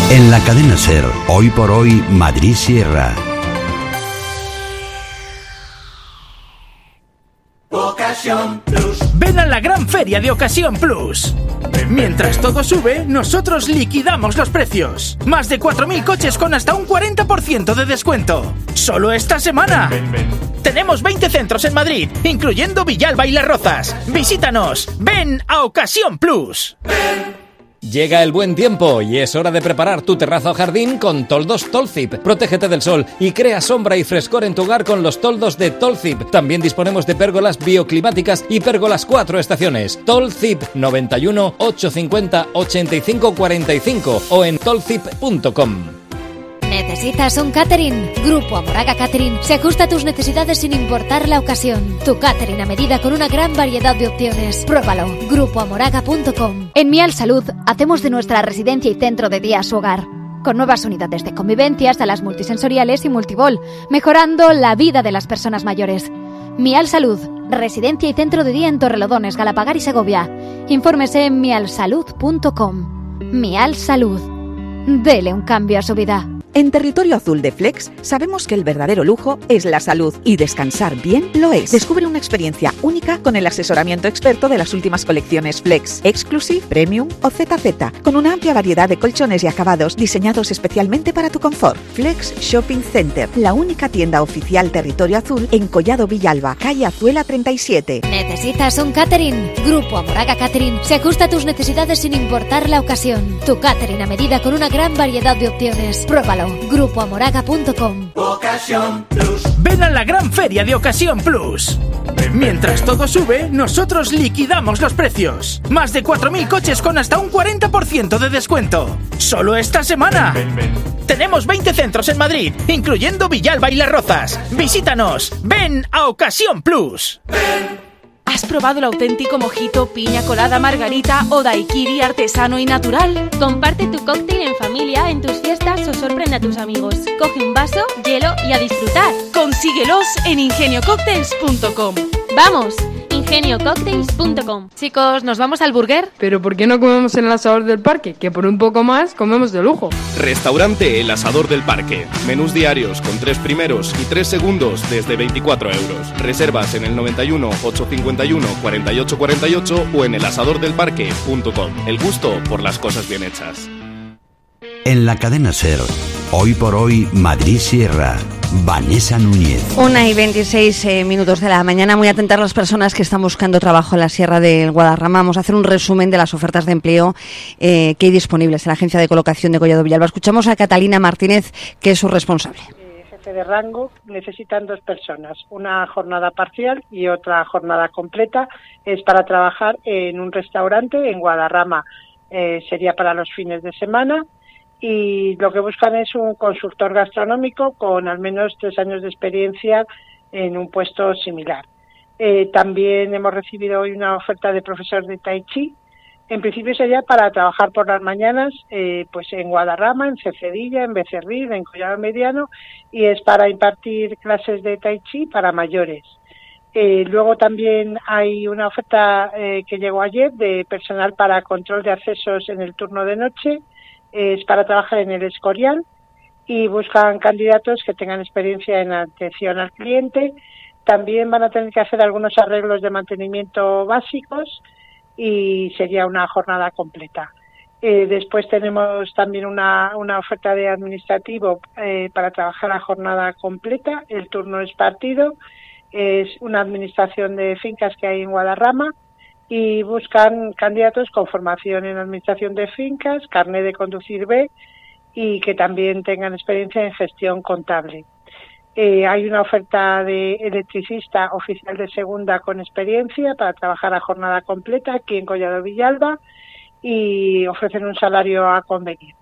En la cadena SER, hoy por hoy, Madrid Sierra. Ocasión Plus. Ven a la gran feria de Ocasión Plus. Mientras todo sube, nosotros liquidamos los precios. Más de 4.000 coches con hasta un 40% de descuento. ¡Solo esta semana! Tenemos 20 centros en Madrid, incluyendo Villalba y Las Rozas. Visítanos. Ven a Ocasión Plus. Llega el buen tiempo y es hora de preparar tu terraza o jardín con toldos Tolzip. Protégete del sol y crea sombra y frescor en tu hogar con los toldos de Tolzip. También disponemos de pérgolas bioclimáticas y pérgolas 4 estaciones. Tolzip 91 850 85 45 o en tolzip.com. ¿Necesitas un catering? Grupo Amoraga Catering se ajusta a tus necesidades sin importar la ocasión. Tu catering a medida con una gran variedad de opciones. Pruébalo. grupoamoraga.com. En Mial Salud hacemos de nuestra residencia y centro de día su hogar, con nuevas unidades de convivencia, salas multisensoriales y multibol, mejorando la vida de las personas mayores. Mial Salud, residencia y centro de día en Torrelodones, Galapagar y Segovia. Infórmese en mialsalud.com. Mial Salud. Dele un cambio a su vida. En Territorio Azul de Flex sabemos que el verdadero lujo es la salud y descansar bien lo es. Descubre una experiencia única con el asesoramiento experto de las últimas colecciones Flex, Exclusive, Premium o ZZ, con una amplia variedad de colchones y acabados diseñados especialmente para tu confort. Flex Shopping Center, la única tienda oficial Territorio Azul en Collado Villalba, calle Azuela 37. ¿Necesitas un catering? Grupo Amoraga Catering se ajusta a tus necesidades sin importar la ocasión. Tu catering a medida con una gran variedad de opciones. Pruébalo. grupoamoraga.com. Ocasión Plus. Ven a la gran feria de Ocasión Plus. Mientras todo sube, nosotros liquidamos los precios. Más de 4.000 coches con hasta un 40% de descuento. ¡Solo esta semana! Tenemos 20 centros en Madrid, incluyendo Villalba y Las Rozas. Visítanos. Ven a Ocasión Plus. ¿Has probado el auténtico mojito, piña colada, margarita o daiquiri artesano y natural? Comparte tu cóctel en familia, en tus fiestas o sorprende a tus amigos. Coge un vaso, hielo y a disfrutar. Consíguelos en ingeniococktails.com. ¡Vamos! ingeniococktails.com. Chicos, ¿nos vamos al burger? ¿Pero por qué no comemos en el asador del parque? Que por un poco más comemos de lujo. Restaurante El Asador del Parque. Menús diarios con 3 primeros y 3 segundos desde 24 euros. Reservas en el 91 851 48 48 o en elasadordelparque.com. El gusto por las cosas bien hechas. En la cadena SER, hoy por hoy, Madrid Sierra. Vanessa Núñez. 1:26 minutos de la mañana. Muy atentas las personas que están buscando trabajo en la Sierra del Guadarrama. Vamos a hacer un resumen de las ofertas de empleo que hay disponibles en la agencia de colocación de Collado Villalba. Escuchamos a Catalina Martínez, que es su responsable. Jefe de rango, necesitan 2 personas, una jornada parcial y otra jornada completa. Es para trabajar en un restaurante en Guadarrama. Sería para los fines de semana. Y lo que buscan es un consultor gastronómico con al menos 3 años de experiencia en un puesto similar. También hemos recibido hoy una oferta de profesor de Tai Chi. En principio sería para trabajar por las mañanas pues en Guadarrama, en Cefredilla, en Becerril, en Collado Mediano, y es para impartir clases de Tai Chi para mayores. Luego también hay una oferta que llegó ayer de personal para control de accesos en el turno de noche. Es para trabajar en el Escorial y buscan candidatos que tengan experiencia en atención al cliente. También van a tener que hacer algunos arreglos de mantenimiento básicos y sería una jornada completa. Después tenemos también una oferta de administrativo para trabajar a jornada completa. El turno es partido. Es una administración de fincas que hay en Guadarrama. Y buscan candidatos con formación en administración de fincas, carné de conducir B y que también tengan experiencia en gestión contable. Hay una oferta de electricista oficial de segunda con experiencia para trabajar a jornada completa aquí en Collado Villalba y ofrecen un salario a convenir.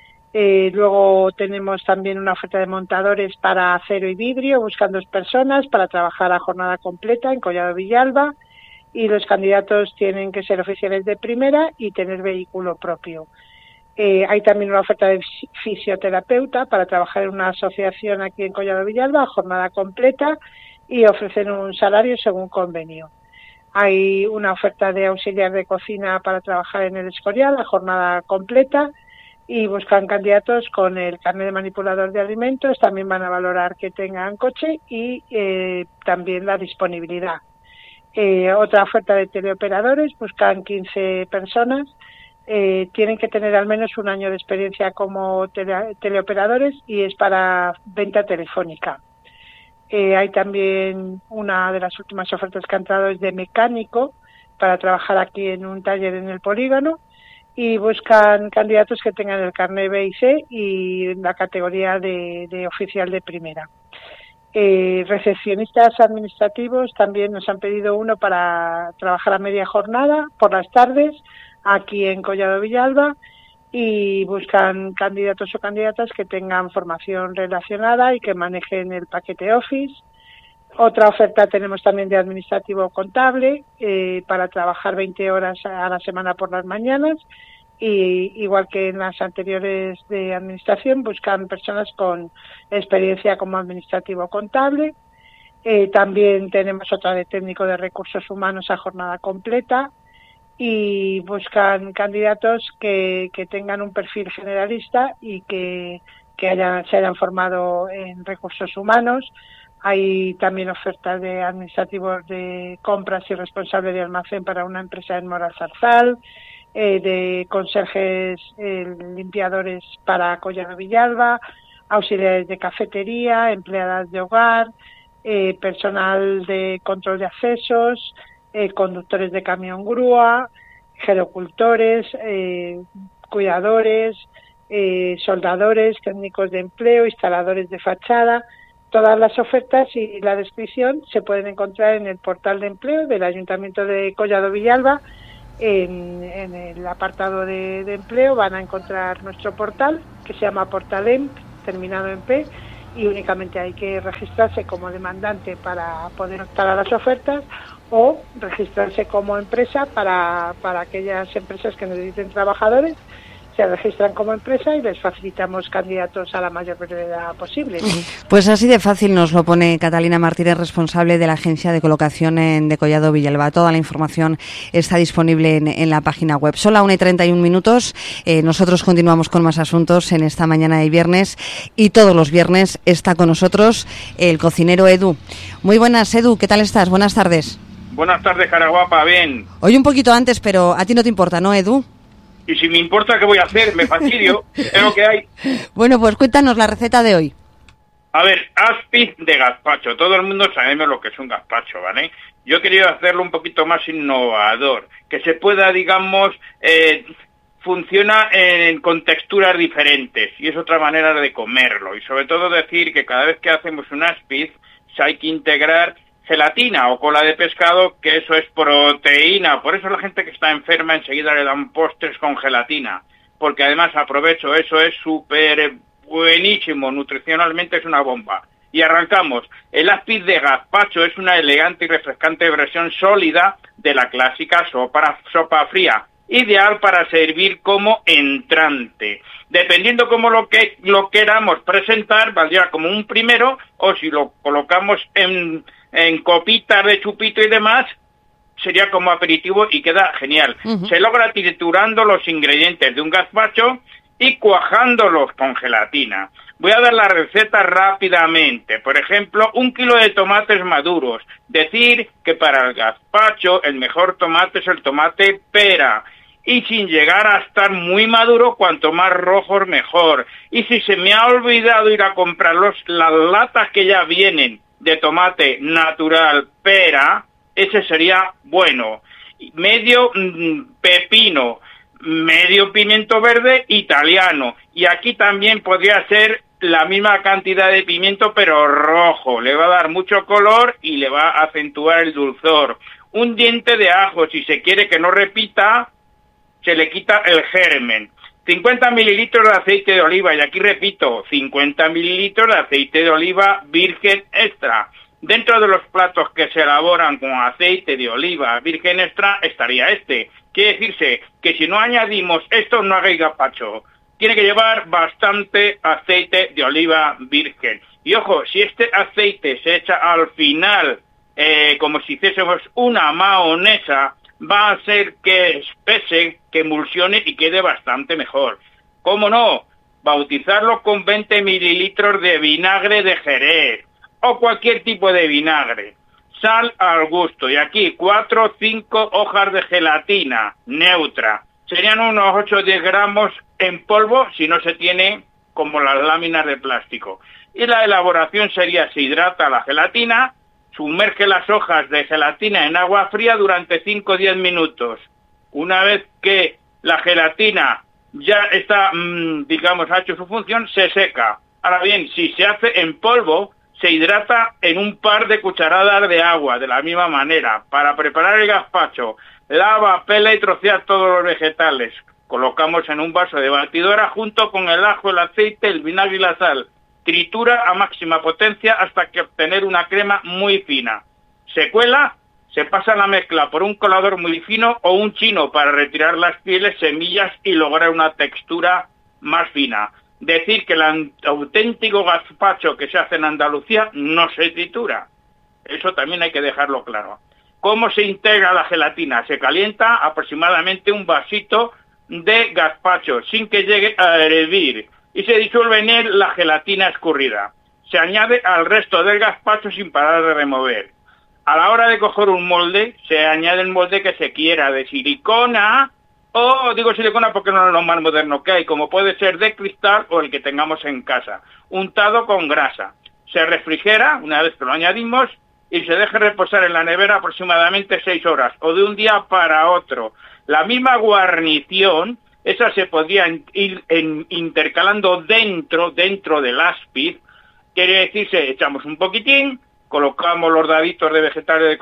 Luego tenemos también una oferta de montadores para acero y vidrio, buscan 2 personas para trabajar a jornada completa en Collado Villalba. Y los candidatos tienen que ser oficiales de primera y tener vehículo propio. Hay también una oferta de fisioterapeuta para trabajar en una asociación aquí en Collado Villalba, jornada completa, y ofrecen un salario según convenio. Hay una oferta de auxiliar de cocina para trabajar en el Escorial, a jornada completa, y buscan candidatos con el carnet de manipulador de alimentos. También van a valorar que tengan coche y también la disponibilidad. Otra oferta de teleoperadores, buscan 15 personas. Tienen que tener al menos un año de experiencia como teleoperadores y es para venta telefónica. Hay también una de las últimas ofertas que han entrado es de mecánico para trabajar aquí en un taller en el polígono y buscan candidatos que tengan el carnet B y C y la categoría de oficial de primera. Recepcionistas administrativos también nos han pedido uno para trabajar a media jornada por las tardes aquí en Collado Villalba y buscan candidatos o candidatas que tengan formación relacionada y que manejen el paquete Office. Otra oferta tenemos también de administrativo contable para trabajar 20 horas a la semana por las mañanas y igual que en las anteriores de administración buscan personas con experiencia como administrativo contable. También tenemos otra de técnico de recursos humanos a jornada completa y buscan candidatos que tengan un perfil generalista y que se hayan formado en recursos humanos. Hay también ofertas de administrativos de compras y responsable de almacén para una empresa en Moral Zarzal, de conserjes limpiadores para Collado Villalba, auxiliares de cafetería, empleadas de hogar, personal de control de accesos, conductores de camión grúa, gerocultores, cuidadores, soldadores, técnicos de empleo, instaladores de fachada. Todas las ofertas y la descripción se pueden encontrar en el portal de empleo del Ayuntamiento de Collado Villalba. En el apartado de empleo van a encontrar nuestro portal que se llama Portalem, terminado en P, y únicamente hay que registrarse como demandante para poder optar a las ofertas o registrarse como empresa para aquellas empresas que necesiten trabajadores. Se registran como empresa y les facilitamos candidatos a la mayor brevedad posible. Pues así de fácil nos lo pone Catalina Martínez, responsable de la agencia de colocación de Collado Villalba. Toda la información está disponible en la página web. Son las 1:31. Nosotros continuamos con más asuntos en esta mañana de viernes y todos los viernes está con nosotros el cocinero Edu. Muy buenas, Edu, ¿qué tal estás? Buenas tardes. Buenas tardes, cara guapa, bien. Hoy un poquito antes, pero a ti no te importa, ¿no, Edu? Y si me importa, ¿qué voy a hacer? Me fastidio, es lo que hay. Bueno, pues cuéntanos la receta de hoy. A ver, aspiz de gazpacho. Todo el mundo sabemos lo que es un gazpacho, ¿vale? Yo he querido hacerlo un poquito más innovador, que se pueda, digamos, funciona con texturas diferentes y es otra manera de comerlo. Y sobre todo decir que cada vez que hacemos un aspiz, hay que integrar gelatina o cola de pescado, que eso es proteína. Por eso la gente que está enferma enseguida le dan postres con gelatina, porque además aprovecho, eso es súper buenísimo, nutricionalmente es una bomba. Y arrancamos. El aspiz de gazpacho es una elegante y refrescante versión sólida de la clásica sopa fría, ideal para servir como entrante. Dependiendo cómo lo queramos presentar, valdría como un primero, o si lo colocamos en copitas de chupito y demás, sería como aperitivo y queda genial. Se logra triturando los ingredientes de un gazpacho y cuajándolos con gelatina. Voy a dar la receta rápidamente. Por ejemplo, 1 kilo de tomates maduros. Decir que para el gazpacho el mejor tomate es el tomate pera. Y sin llegar a estar muy maduro, cuanto más rojos mejor. Y si se me ha olvidado ir a comprar las latas que ya vienen de tomate natural pera, ese sería bueno. Medio pepino, medio pimiento verde italiano. Y aquí también podría ser la misma cantidad de pimiento, pero rojo. Le va a dar mucho color y le va a acentuar el dulzor. 1 diente de ajo, si se quiere que no repita, se le quita el germen. 50 mililitros de aceite de oliva, y aquí repito, 50 mililitros de aceite de oliva virgen extra. Dentro de los platos que se elaboran con aceite de oliva virgen extra estaría este. Quiere decirse que si no añadimos esto, no hagáis gazpacho. Tiene que llevar bastante aceite de oliva virgen. Y ojo, si este aceite se echa al final, como si hiciésemos una mahonesa, va a hacer que espese, que emulsione y quede bastante mejor. ¿Cómo no? Bautizarlo con 20 mililitros de vinagre de Jerez o cualquier tipo de vinagre. Sal al gusto. Y aquí 4 o 5 hojas de gelatina neutra. Serían unos 8 o 10 gramos en polvo si no se tiene como las láminas de plástico. Y la elaboración sería: se hidrata la gelatina, sumerge las hojas de gelatina en agua fría durante 5 o 10 minutos. Una vez que la gelatina ya está, ha hecho su función, se seca. Ahora bien, si se hace en polvo, se hidrata en un par de cucharadas de agua, de la misma manera. Para preparar el gazpacho, lava, pela y trocea todos los vegetales. Colocamos en un vaso de batidora junto con el ajo, el aceite, el vinagre y la sal. Tritura a máxima potencia hasta que obtener una crema muy fina. Se cuela, se pasa la mezcla por un colador muy fino o un chino para retirar las pieles, semillas y lograr una textura más fina. Decir que el auténtico gazpacho que se hace en Andalucía no se tritura. Eso también hay que dejarlo claro. ¿Cómo se integra la gelatina? Se calienta aproximadamente un vasito de gazpacho sin que llegue a hervir y se disuelve en él la gelatina escurrida. Se añade al resto del gazpacho sin parar de remover. A la hora de coger un molde, se añade el molde que se quiera, de silicona, o digo silicona porque no es lo más moderno que hay, como puede ser de cristal o el que tengamos en casa, untado con grasa. Se refrigera una vez que lo añadimos y se deja reposar en la nevera aproximadamente 6 horas, o de un día para otro. La misma guarnición, esa se podría ir intercalando dentro del áspiz, quiere decirse, echamos un poquitín, colocamos los daditos de vegetales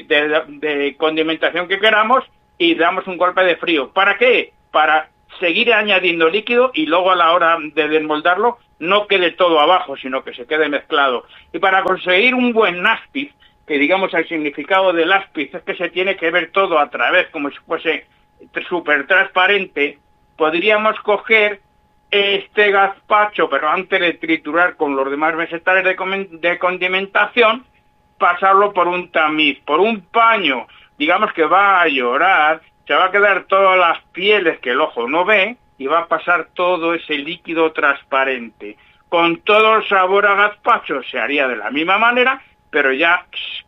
de condimentación que queramos y damos un golpe de frío. ¿Para qué? Para seguir añadiendo líquido y luego a la hora de desmoldarlo no quede todo abajo, sino que se quede mezclado. Y para conseguir un buen áspiz, que digamos el significado del áspiz es que se tiene que ver todo a través, como si fuese súper transparente, podríamos coger este gazpacho, pero antes de triturar con los demás vegetales de condimentación, pasarlo por un tamiz, por un paño, digamos que va a llorar, se va a quedar todas las pieles que el ojo no ve y va a pasar todo ese líquido transparente. Con todo el sabor a gazpacho se haría de la misma manera, pero ya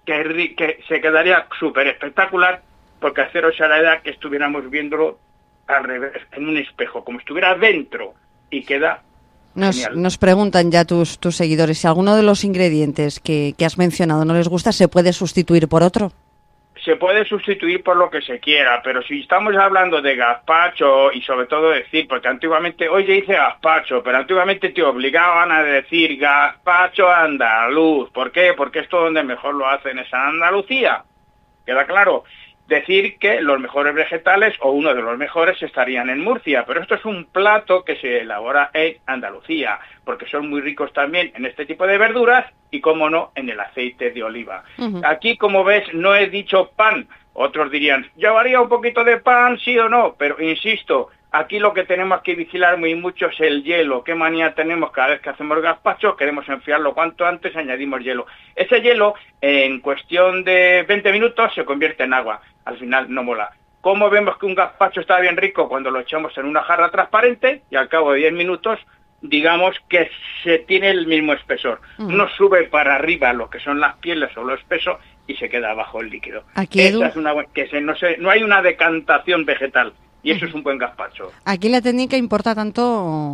que se quedaría súper espectacular, porque haceros a la edad que estuviéramos viéndolo al revés, en un espejo, como si estuviera dentro, y queda genial. Nos preguntan ya tus seguidores, si alguno de los ingredientes que has mencionado no les gusta, ¿se puede sustituir por otro? Se puede sustituir por lo que se quiera, pero si estamos hablando de gazpacho, y sobre todo decir, porque antiguamente, oye, hice gazpacho, pero antiguamente te obligaban a decir gazpacho andaluz. ¿Por qué? Porque esto donde mejor lo hacen es en Andalucía. ¿Queda claro? Decir que los mejores vegetales, o uno de los mejores, estarían en Murcia, pero esto es un plato que se elabora en Andalucía, porque son muy ricos también en este tipo de verduras y, como no, en el aceite de oliva. Uh-huh. Aquí, como ves, no he dicho pan. Otros dirían, ¿llevaría un poquito de pan, sí o no? Pero, insisto, aquí lo que tenemos que vigilar muy mucho es el hielo. ¿Qué manía tenemos cada vez que hacemos gazpacho? Queremos enfriarlo cuanto antes, añadimos hielo. Ese hielo, en cuestión de 20 minutos, se convierte en agua. Al final no mola. ¿Cómo vemos que un gazpacho está bien rico? Cuando lo echamos en una jarra transparente y al cabo de 10 minutos, digamos que se tiene el mismo espesor. No sube para arriba lo que son las pieles o lo espeso y se queda abajo el líquido. Aquí, Esa es una no hay una decantación vegetal. Y eso es un buen gazpacho. Aquí la técnica importa tanto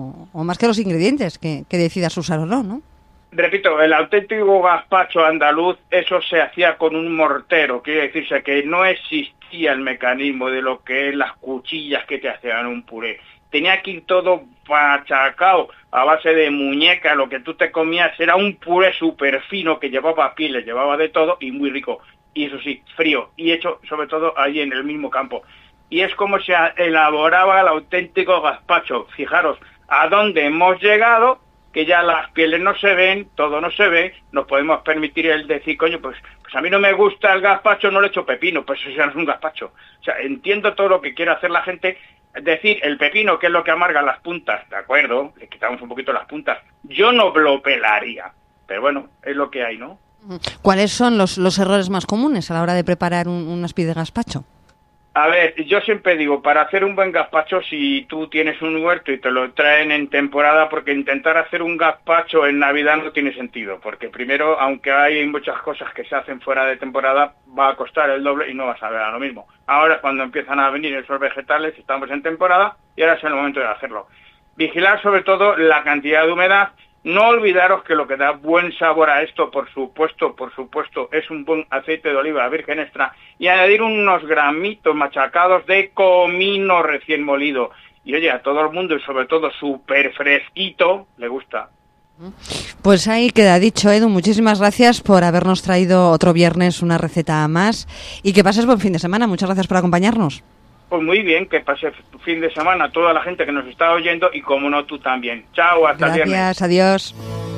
o más que los ingredientes que decidas usar o no, ¿no? Repito, el auténtico gazpacho andaluz, eso se hacía con un mortero, quiere decirse que no existía el mecanismo de lo que es las cuchillas que te hacían un puré. Tenía que ir todo machacado a base de muñeca, lo que tú te comías era un puré súper fino que llevaba pieles, llevaba de todo y muy rico. Y eso sí, frío, y hecho sobre todo ahí en el mismo campo. Y es como se elaboraba el auténtico gazpacho. Fijaros a dónde hemos llegado, que ya las pieles no se ven, todo no se ve, nos podemos permitir el decir, coño, pues a mí no me gusta el gazpacho, no le echo pepino, pues eso ya no es un gazpacho. O sea, entiendo todo lo que quiere hacer la gente, decir el pepino, que es lo que amarga las puntas, de acuerdo, le quitamos un poquito las puntas, yo no lo pelaría, pero bueno, es lo que hay, ¿no? ¿Cuáles son los errores más comunes a la hora de preparar un áspiz de gazpacho? A ver, yo siempre digo, para hacer un buen gazpacho, si tú tienes un huerto y te lo traen en temporada, porque intentar hacer un gazpacho en Navidad no tiene sentido, porque primero, aunque hay muchas cosas que se hacen fuera de temporada, va a costar el doble y no vas a ver a lo mismo. Ahora es cuando empiezan a venir esos vegetales, estamos en temporada y ahora es el momento de hacerlo. Vigilar sobre todo la cantidad de humedad. No olvidaros que lo que da buen sabor a esto, por supuesto, es un buen aceite de oliva virgen extra y añadir unos gramitos machacados de comino recién molido. Y oye, a todo el mundo y sobre todo súper fresquito le gusta. Pues ahí queda dicho, Edu. Muchísimas gracias por habernos traído otro viernes una receta más y que pases buen fin de semana. Muchas gracias por acompañarnos. Pues muy bien, que pase fin de semana a toda la gente que nos está oyendo y como no tú también. Chao, hasta el viernes. Gracias, adiós.